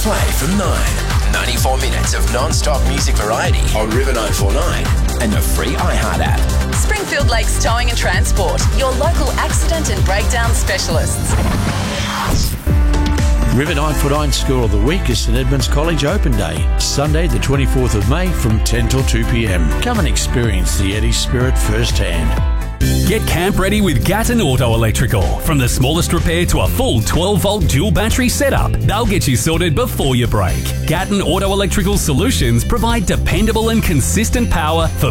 Play from 9. 94 minutes of non-stop music variety on River 949 and the free iHeart app. Springfield Lakes Towing and Transport, your local accident and breakdown specialists. River 949 School of the Week is St Edmunds College Open Day, Sunday the 24th of May from 10 till 2 p.m. Come and experience the Eddie spirit firsthand. Get camp ready with Gatton Auto Electrical. From the smallest repair to a full 12-volt dual battery setup, they'll get you sorted before you break. Gatton Auto Electrical Solutions provide dependable and consistent power for